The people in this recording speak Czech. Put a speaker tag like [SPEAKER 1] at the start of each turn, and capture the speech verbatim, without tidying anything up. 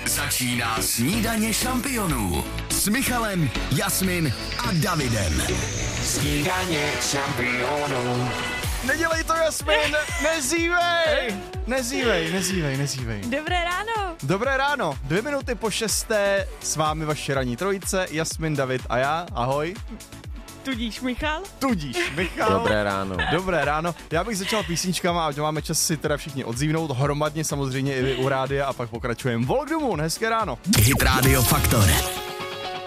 [SPEAKER 1] Začíná snídaně šampionů s Michalem, Jasmin a Davidem.
[SPEAKER 2] Snídaně šampionů.
[SPEAKER 3] Nedělej to, Jasmin, nezívej, nezívej, nezívej, nezívej.
[SPEAKER 4] Dobré ráno.
[SPEAKER 3] Dobré ráno, dvě minuty po šesté, s vámi vaše ranní trojice, Jasmin, David a já, ahoj.
[SPEAKER 4] Tudíž Michal.
[SPEAKER 3] Tudíž Michal.
[SPEAKER 5] Dobré ráno.
[SPEAKER 3] Dobré ráno, já bych začal písničkama, ať máme čas si teda všichni odzívnout, hromadně samozřejmě i vy u rádia a pak pokračujeme. Volk domů, hezké ráno.
[SPEAKER 1] Hit Radio Faktor